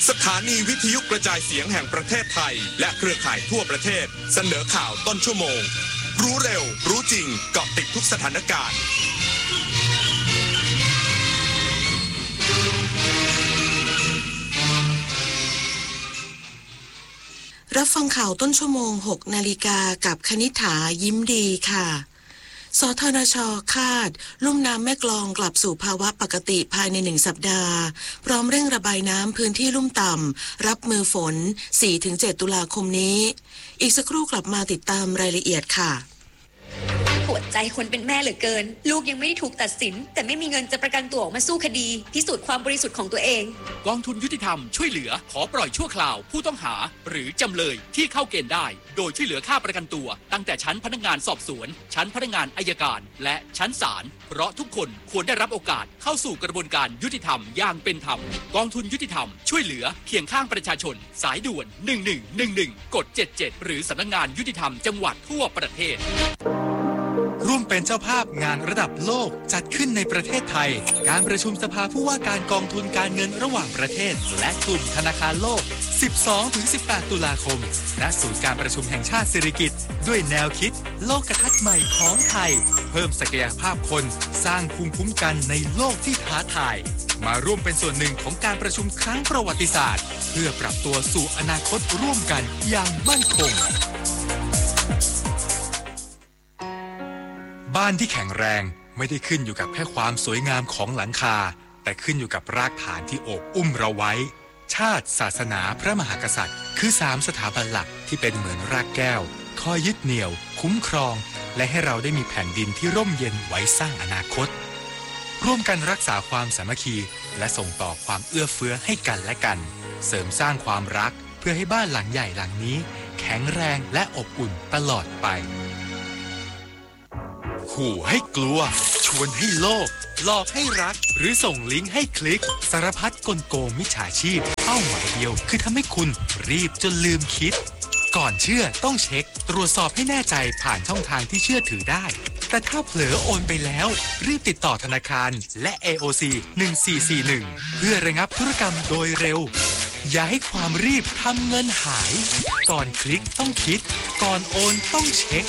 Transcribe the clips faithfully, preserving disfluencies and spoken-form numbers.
สถานีวิทยุกระจายเสียงแห่งประเทศไทยและเครือข่ายทั่วประเทศเสนอข่าวต้นชั่วโมงรู้เร็วรู้จริงเกาะติดทุกสถานการณ์รับฟังข่าวต้นชั่วโมงหกนาฬิกากับคณิษฐายิ้มดีค่ะสทนช.คาดลุ่มน้ำแม่กลองกลับสู่ภาวะปกติภายในหนึ่งสัปดาห์พร้อมเร่งระบายน้ำพื้นที่ลุ่มต่ำรับมือฝน สี่ถึงเจ็ด ตุลาคมนี้อีกสักครู่กลับมาติดตามรายละเอียดค่ะปวดใจคนเป็นแม่เหลือเกินลูกยังไม่ได้ถูกตัดสินแต่ไม่มีเงินจะประกันตัวออกมาสู้คดีพิสูจน์ความบริสุทธิ์ของตัวเองกองทุนยุติธรรมช่วยเหลือขอปล่อยชั่วคราวผู้ต้องหาหรือจำเลยที่เข้าเกณฑ์ได้โดยช่วยเหลือค่าประกันตัวตั้งแต่ชั้นพนักงานสอบสวนชั้นพนักงานอัยการและชั้นศาลเพราะทุกคนควรได้รับโอกาสเข้าสู่กระบวนการยุติธรรมอย่างเป็นธรรมกองทุนยุติธรรมช่วยเหลือเคียงข้างประชาชนสายด่วนหนึ่งหนึ่งหนึ่งหนึ่งกดเจ็ดเจ็ดหรือสำนักงานยุติธรรมจังหวัดทั่วประเทศร่วมเป็นเจ้าภาพงานระดับโลกจัดขึ้นในประเทศไทยการประชุมสภาผู้ว่าการกองทุนการเงินระหว่างประเทศและกลุ่มธนาคารโลก สิบสองถึงสิบแปด ตุลาคมณศูนย์การประชุมแห่งชาติสิริกิติ์ด้วยแนวคิดโลกทัศน์ใหม่ของไทยเพิ่มศักยภาพคนสร้างภูมิคุ้มกันในโลกที่ท้าทายมาร่วมเป็นส่วนหนึ่งของการประชุมครั้งประวัติศาสตร์เพื่อปรับตัวสู่อนาคตร่วมกันอย่างมั่นคงบ้านที่แข็งแรงไม่ได้ขึ้นอยู่กับแค่ความสวยงามของหลังคาแต่ขึ้นอยู่กับรากฐานที่โอบอุ้มเราไว้ชาติศาสนาพระมหากษัตริย์คือสามสถาบันหลักที่เป็นเหมือนรากแก้วคอยยึดเหนี่ยวคุ้มครองและให้เราได้มีแผ่นดินที่ร่มเย็นไว้สร้างอนาคตร่วมกันรักษาความสามัคคีและส่งต่อความเอื้อเฟื้อให้กันและกันเสริมสร้างความรักเพื่อให้บ้านหลังใหญ่หลังนี้แข็งแรงและอบอุ่นตลอดไปขู่ให้กลัวชวนให้โลภหลอกให้รักหรือส่งลิงก์ให้คลิกสารพัดกลโกงมิจฉาชีพเป้าหมายเดียวคือทำให้คุณรีบจนลืมคิดก่อนเชื่อต้องเช็คตรวจสอบให้แน่ใจผ่านช่องทางที่เชื่อถือได้แต่ถ้าเผลอโอนไปแล้วรีบติดต่อธนาคารและ เอ โอ ซี หนึ่งสี่สี่หนึ่งเพื่อระงับธุรกรรมโดยเร็วอย่าให้ความรีบทำเงินหายก่อนคลิกต้องคิดก่อนโอนต้องเช็ค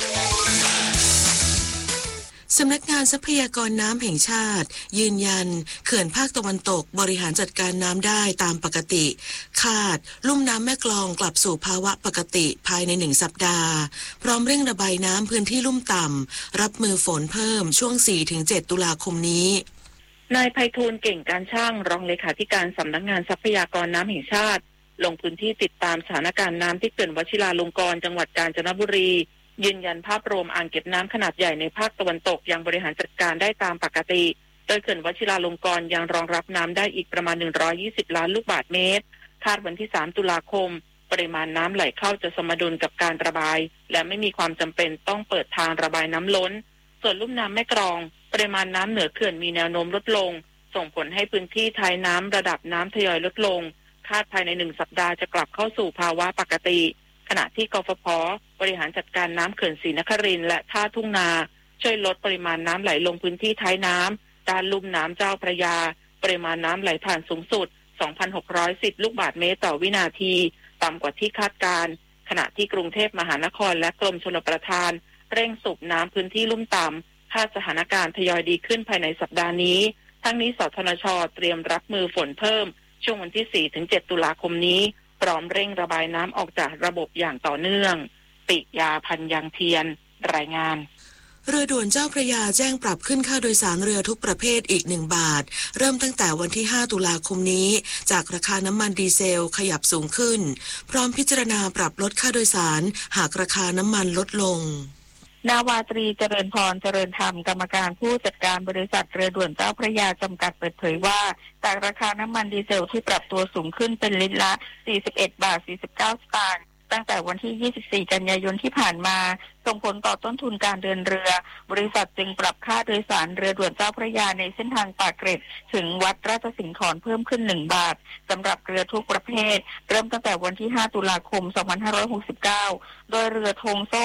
สำนักงานทรัพยากรน้ำแห่งชาติยืนยันเขื่อนภาคตะวันตกบริหารจัดการน้ำได้ตามปกติคาดลุ่มน้ำแม่กลองกลับสู่ภาวะปกติภายในหนึ่งสัปดาห์พร้อมเร่งระบายน้ำพื้นที่ลุ่มต่ำรับมือฝนเพิ่มช่วง สี่ถึงเจ็ด ตุลาคมนี้นายไพฑูรย์เก่งการช่างรองเลขาธิการสำนักงานทรัพยากรน้ำแห่งชาติลงพื้นที่ติดตามสถานการณ์น้ำที่เขื่อนวชิราลงกรณ์จังหวัดกาญจนบุรียืนยันภาพรวมอ่างเก็บน้ำขนาดใหญ่ในภาคตะวันตกยังบริหารจัดการได้ตามปกติโดยเขื่อนวชิราลงกรณ์ยังรองรับน้ำได้อีกประมาณหนึ่งร้อยยี่สิบล้านลูกบาศก์เมตรคาดวันที่สามตุลาคมปริมาณน้ำไหลเข้าจะสมดุลกับการระบายและไม่มีความจำเป็นต้องเปิดทางระบายน้ำล้นส่วนลุ่มน้ำแม่กลองปริมาณน้ำเหนือเขื่อนมีแนวโน้มลดลงส่งผลให้พื้นที่ท้ายน้ำระดับน้ำทยอยลดลงคาดภายในหนึ่งสัปดาห์จะกลับเข้าสู่ภาวะปกติขณะที่กฟผ.บริหารจัดการน้ำเขื่อนศรีนครินทร์และท่าทุ่งนาช่วยลดปริมาณน้ำไหลลงพื้นที่ท้ายน้ำด้านลุ่มน้ำเจ้าพระยาปริมาณน้ำไหลผ่านสูงสุด สองพันหกร้อยสิบ ลูกบาศก์เมตรต่อวินาทีต่ำกว่าที่คาดการขณะที่กรุงเทพมหานครและกรมชลประทานเร่งสูบน้ำพื้นที่ลุ่มต่ำคาดสถานการณ์ทยอยดีขึ้นภายในสัปดาห์นี้ทั้งนี้สทนช.เตรียมรับมือฝนเพิ่มช่วงวันที่ สี่ถึงเจ็ด ตุลาคมนี้พร้อมเร่งระบายน้ำออกจากระบบอย่างต่อเนื่องปิยาพันธ์ยังเทียนรายงานเรือด่วนเจ้าพระยาแจ้งปรับขึ้นค่าโดยสารเรือทุกประเภทอีกหนึ่งบาทเริ่มตั้งแต่วันที่ห้าตุลาคมนี้จากราคาน้ำมันดีเซลขยับสูงขึ้นพร้อมพิจารณาปรับลดค่าโดยสารหากราคาน้ำมันลดลงนาวาตรีเจริญพรเจริญธรรมกรรมการผู้จัดการบริษัทเรือด่วนเจ้าพระยาจำกัดเปิดเผยว่าจากราคาน้ำมันดีเซลที่ปรับตัวสูงขึ้นเป็นลิตรละสี่สิบเอ็ดบาทสี่สิบเก้าสตางค์ตั้งแต่วันที่ยี่สิบสี่กันยายนที่ผ่านมาส่งผลต่อต้นทุนการเดินเรือบริษัทจึงปรับค่าโดยสารเรือด่วนเจ้าพระยาในเส้นทางปากเกร็ดถึงวัดราชสิงห์ขอนเพิ่มขึ้นหนึ่งบาทสำหรับเรือทุกประเภทเริ่มตั้งแต่วันที่ห้าตุลาคมสองพันห้าร้อยหกสิบเก้าโดยเรือธงส้ม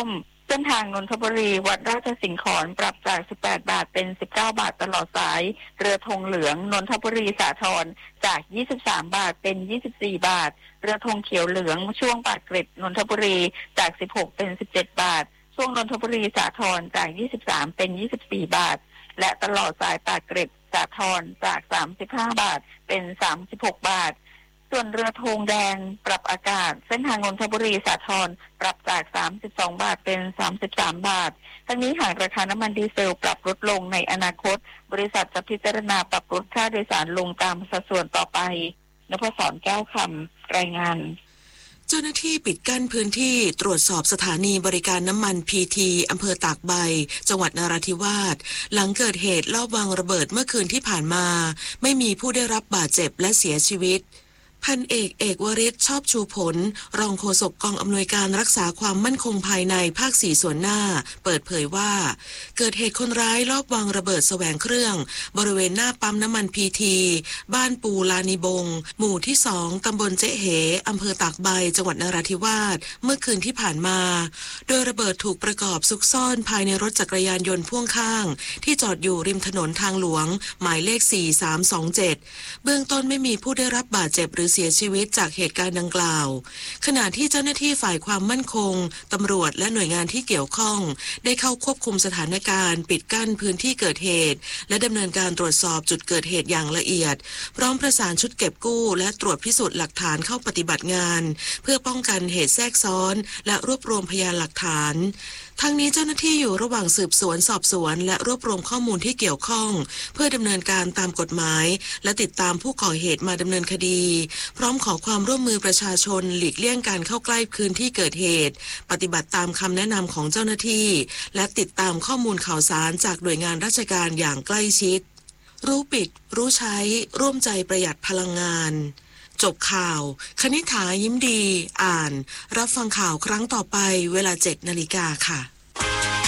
เส้นทางนนทบุรีวัดราชสิงห์ขอนปรับจากสิบแปดบาทเป็นสิบเก้าบาทตลอดสายเรือธงเหลืองนนทบุรีสาทรจากยี่สิบสามบาทเป็นยี่สิบสี่บาทเรือธงเขียวเหลืองช่วงปากเกร็ดนนทบุรีจากสิบหกเป็นสิบเจ็ดบาทช่วงนนทบุรีสาทรจากยี่สิบสามเป็นยี่สิบสี่บาทและตลอดสายปากเกร็ดสาทรจากสามสิบห้าบาทเป็นสามสิบหกบาทส่วนเรือธงแดงปรับอากาศเส้นทางนนทบุรีสาทรปรับจากสามสิบสองบาทเป็นสามสิบสามบาททั้งนี้หากราคาน้ำมันดีเซลปรับลดลงในอนาคตบริษัทจะพิจารณาปรับลดค่าโดยสารลงตามสัดส่วนต่อไปนภศรแก้วคำรายงานเจ้าหน้าที่ปิดกั้นพื้นที่ตรวจสอบสถานีบริการน้ำมันพีทีอำเภอตากใบจังหวัดนราธิวาสหลังเกิดเหตุลอบวางระเบิดเมื่อคืนที่ผ่านมาไม่มีผู้ได้รับบาดเจ็บและเสียชีวิตพันเอกเอกวริศชอบชูผลรองโฆษกกองอำนวยการรักษาความมั่นคงภายในภาคสี่ส่วนหน้าเปิดเผยว่าเกิดเหตุคนร้ายลอบวางระเบิดแสวงเครื่องบริเวณหน้าปั๊มน้ำมันพีทีบ้านปูลานิบงหมู่ที่สองตำบลเจ๊เหอำเภอตากใบจังหวัดนราธิวาสเมื่อคืนที่ผ่านมาโดยระเบิดถูกประกอบซุกซ่อนภายในรถจักรยานยนต์พ่วงข้างที่จอดอยู่ริมถนนทางหลวงหมายเลขสี่สามสองเจ็ดเบื้องต้นไม่มีผู้ได้รับบาดเจ็บหรือเสียชีวิตจากเหตุการณ์ดังกล่าวขณะที่เจ้าหน้าที่ฝ่ายความมั่นคงตำรวจและหน่วยงานที่เกี่ยวข้องได้เข้าควบคุมสถานการณ์ปิดกั้นพื้นที่เกิดเหตุและดำเนินการตรวจสอบจุดเกิดเหตุอย่างละเอียดพร้อมประสานชุดเก็บกู้และตรวจพิสูจน์หลักฐานเข้าปฏิบัติงานเพื่อป้องกันเหตุแทรกซ้อนและรวบรวมพยานหลักฐานทั้งนี้เจ้าหน้าที่อยู่ระหว่างสืบสวนสอบสวนและรวบรวมข้อมูลที่เกี่ยวข้องเพื่อดำเนินการตามกฎหมายและติดตามผู้ก่อเหตุมาดำเนินคดีพร้อมขอความร่วมมือประชาชนหลีกเลี่ยงการเข้าใกล้พื้นที่เกิดเหตุปฏิบัติตามคำแนะนำของเจ้าหน้าที่และติดตามข้อมูลข่าวสารจากหน่วยงานราชการอย่างใกล้ชิดรู้ปิดรู้ใช้ร่วมใจประหยัดพลังงานจบข่าวคณิษฐายิ้มดีอ่านรับฟังข่าวครั้งต่อไปเวลาเจ็ดนาฬิกาค่ะ